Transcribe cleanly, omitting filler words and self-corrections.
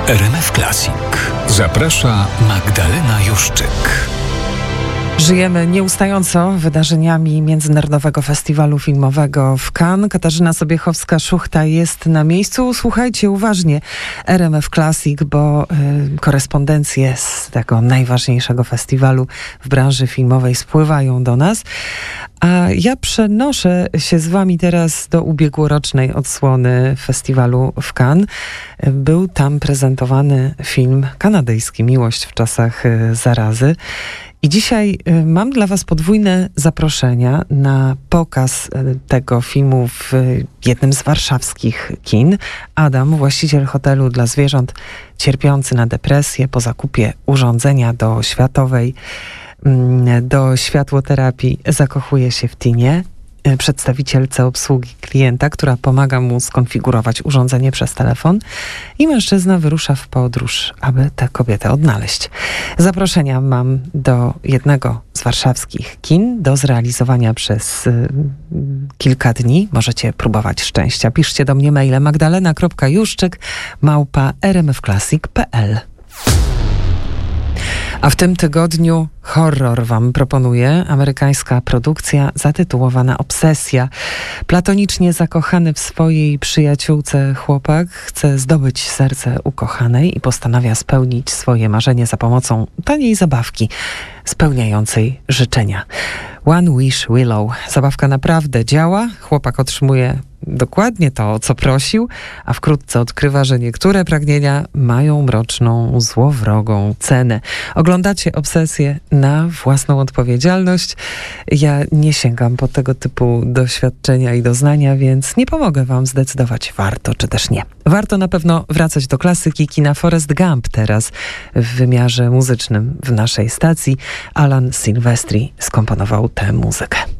RMF Classic. Zaprasza Magdalena Juszczyk. Żyjemy nieustająco wydarzeniami Międzynarodowego Festiwalu Filmowego w Cannes. Katarzyna Sobiechowska-Szuchta jest na miejscu. Słuchajcie uważnie RMF Classic, bo korespondencje z tego najważniejszego festiwalu w branży filmowej spływają do nas. A ja przenoszę się z wami teraz do ubiegłorocznej odsłony festiwalu w Cannes. Był tam prezentowany film kanadyjski Miłość w czasach zarazy. I dzisiaj mam dla was podwójne zaproszenia na pokaz tego filmu w jednym z warszawskich kin. Adam, właściciel hotelu dla zwierząt, cierpiący na depresję po zakupie urządzenia do światłoterapii, zakochuje się w Tinie, przedstawicielce obsługi klienta, która pomaga mu skonfigurować urządzenie przez telefon, i mężczyzna wyrusza w podróż, aby tę kobietę odnaleźć. Zaproszenia mam do jednego z warszawskich kin do zrealizowania przez kilka dni. Możecie próbować szczęścia. Piszcie do mnie mailem magdalena.juszczyk@rmfclassic.pl. A w tym tygodniu horror wam proponuję. Amerykańska produkcja zatytułowana Obsesja. Platonicznie zakochany w swojej przyjaciółce chłopak chce zdobyć serce ukochanej i postanawia spełnić swoje marzenie za pomocą taniej zabawki spełniającej życzenia. One Wish Willow. Zabawka naprawdę działa. Chłopak otrzymuje dokładnie to, o co prosił, a wkrótce odkrywa, że niektóre pragnienia mają mroczną, złowrogą cenę. Oglądacie Obsesję na własną odpowiedzialność. Ja nie sięgam po tego typu doświadczenia i doznania, więc nie pomogę wam zdecydować, warto czy też nie. Warto na pewno wracać do klasyki kina. Forrest Gump teraz w wymiarze muzycznym w naszej stacji. Alan Silvestri skomponował tę muzykę.